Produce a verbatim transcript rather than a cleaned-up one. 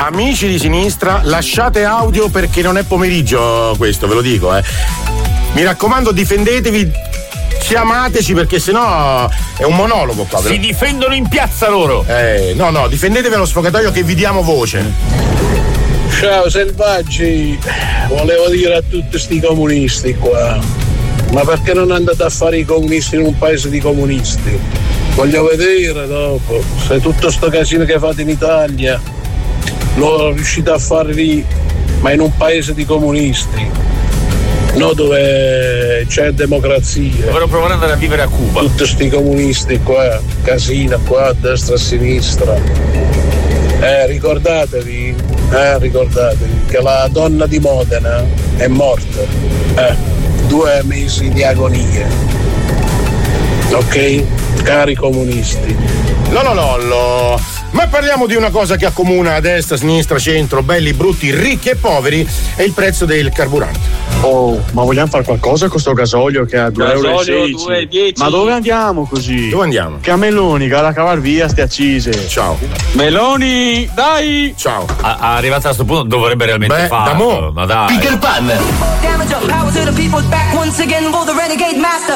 amici di sinistra, lasciate audio perché non è pomeriggio questo, ve lo dico, eh. Mi raccomando, difendetevi, chiamateci perché sennò è un monologo qua. Si difendono in piazza loro. Eh, no, no, difendetevi allo sfogatoio che vi diamo voce. Ciao selvaggi, volevo dire a tutti sti comunisti qua, ma perché non andate a fare i comunisti in un paese di comunisti? Voglio vedere dopo se tutto sto casino che fate in Italia lo riuscite a fare lì, ma in un paese di comunisti, no, dove c'è democrazia. Dovrò provare ad andare a vivere a Cuba. Tutti sti comunisti qua, casino qua a destra e a sinistra. Eh, ricordatevi, eh, ricordatevi che la donna di Modena è morta. Eh, due mesi di agonia. Ok? Cari comunisti. No, no, no, no. Ma parliamo di una cosa che accomuna a destra, sinistra, centro, belli, brutti, ricchi e poveri, è il prezzo del carburante. Oh, ma vogliamo fare qualcosa con sto gasolio che ha due euro e sedici? Ma dove andiamo così? Dove andiamo? Che a Meloni, che ha da cavar via ste accise. Ciao. Meloni, dai! Ciao. A- arrivata a questo punto dovrebbe realmente Beh, farlo. da mo. Ma dai. Peter Pan.